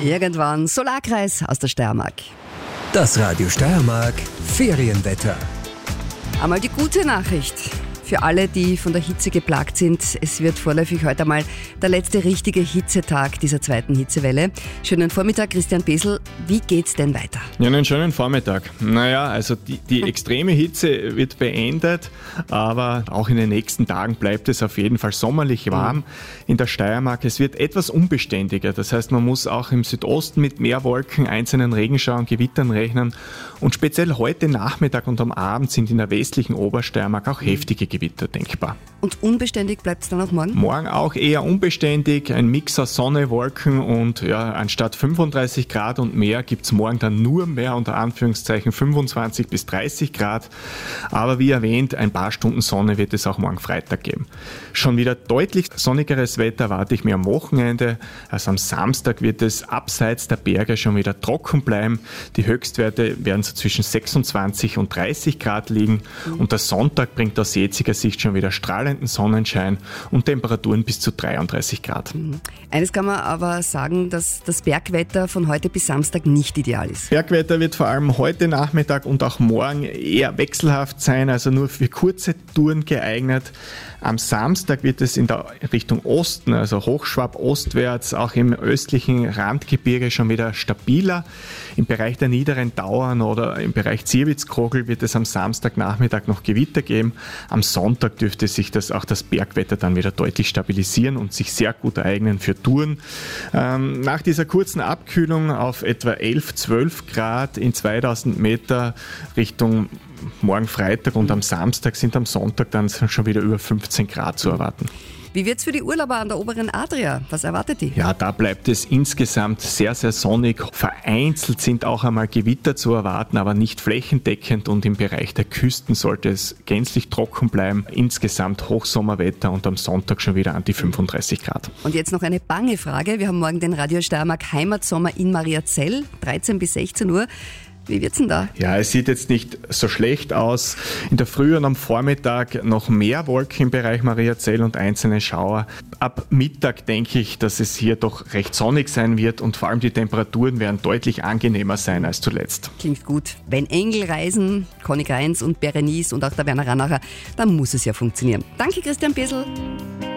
Irgendwann Solarkreis aus der Steiermark. Das Radio Steiermark Ferienwetter. Einmal die gute Nachricht für alle, die von der Hitze geplagt sind. Es wird vorläufig heute einmal der letzte richtige Hitzetag dieser zweiten Hitzewelle. Schönen Vormittag, Christian Pesel. Wie geht's denn weiter? Ja, einen schönen Vormittag. Naja, also die extreme Hitze wird beendet, aber auch in den nächsten Tagen bleibt es auf jeden Fall sommerlich warm in der Steiermark. Es wird etwas unbeständiger, das heißt, man muss auch im Südosten mit mehr Wolken, einzelnen Regenschauern, Gewittern rechnen. Und speziell heute Nachmittag und am Abend sind in der westlichen Obersteiermark auch heftige Gewitter denkbar. Und unbeständig bleibt es dann auch morgen? Morgen auch eher unbeständig, ein Mix aus Sonne, Wolken und anstatt 35 Grad und mehr gibt es morgen dann nur mehr, unter Anführungszeichen 25 bis 30 Grad. Aber wie erwähnt, ein paar Stunden Sonne wird es auch morgen Freitag geben. Schon wieder deutlich sonnigeres Wetter erwarte ich mir am Wochenende. Also am Samstag wird es abseits der Berge schon wieder trocken bleiben. Die Höchstwerte werden so zwischen 26 und 30 Grad liegen. Und der Sonntag bringt aus jetziger Sicht schon wieder strahlenden Sonnenschein und Temperaturen bis zu 33 Grad. Eines kann man aber sagen, dass das Bergwetter von heute bis Samstag nicht ideal ist. Bergwetter wird vor allem heute Nachmittag und auch morgen eher wechselhaft sein, also nur für kurze Touren geeignet. Am Samstag wird es in der Richtung Osten, also Hochschwab ostwärts, auch im östlichen Randgebirge schon wieder stabiler. Im Bereich der niederen Tauern oder im Bereich Zierwitz-Kogel wird es am Samstagnachmittag noch Gewitter geben. Am Sonntag dürfte sich auch das Bergwetter dann wieder deutlich stabilisieren und sich sehr gut eignen für Touren. Nach dieser kurzen Abkühlung auf etwa 11, 12 Grad in 2000 Meter Richtung morgen Freitag und am Samstag sind am Sonntag dann schon wieder über 15 Grad zu erwarten. Wie wird's für die Urlauber an der oberen Adria? Was erwartet die? Ja, da bleibt es insgesamt sehr, sehr sonnig. Vereinzelt sind auch einmal Gewitter zu erwarten, aber nicht flächendeckend und im Bereich der Küsten sollte es gänzlich trocken bleiben. Insgesamt Hochsommerwetter und am Sonntag schon wieder an die 35 Grad. Und jetzt noch eine bange Frage. Wir haben morgen den Radio Steiermark Heimatsommer in Mariazell, 13 bis 16 Uhr. Wie wird's denn da? Ja, es sieht jetzt nicht so schlecht aus. In der Früh und am Vormittag noch mehr Wolken im Bereich Mariazell und einzelne Schauer. Ab Mittag denke ich, dass es hier doch recht sonnig sein wird und vor allem die Temperaturen werden deutlich angenehmer sein als zuletzt. Klingt gut. Wenn Engel reisen, Conny Greins und Berenice und auch der Werner Ranacher, dann muss es ja funktionieren. Danke, Christian Pesel.